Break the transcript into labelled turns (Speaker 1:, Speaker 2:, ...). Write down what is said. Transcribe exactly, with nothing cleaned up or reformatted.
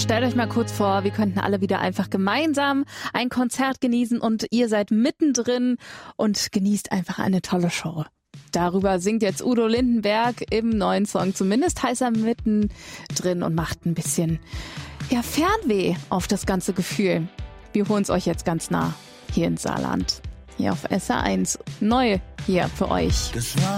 Speaker 1: stellt euch mal kurz vor, wir könnten alle wieder einfach gemeinsam ein Konzert genießen und ihr seid mittendrin und genießt einfach eine tolle Show. Darüber singt jetzt Udo Lindenberg im neuen Song. Zumindest heißt er mittendrin und macht ein bisschen ja, Fernweh auf das ganze Gefühl. Wir holen es euch jetzt ganz nah hier in Saarland. Hier auf S R eins. Neu hier für euch.